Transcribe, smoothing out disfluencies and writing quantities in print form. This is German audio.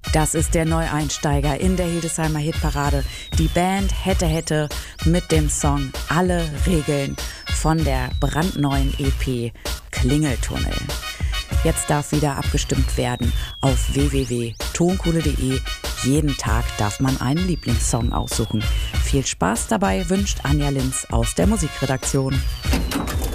Das ist der Neueinsteiger in der Hildesheimer Hitparade. Die Band Hätte mit dem Song Alle Regeln von der brandneuen EP Klingeltunnel. Jetzt darf wieder abgestimmt werden auf www.tonkohle.de. Jeden Tag darf man einen Lieblingssong aussuchen. Viel Spaß dabei wünscht Anja Linz aus der Musikredaktion.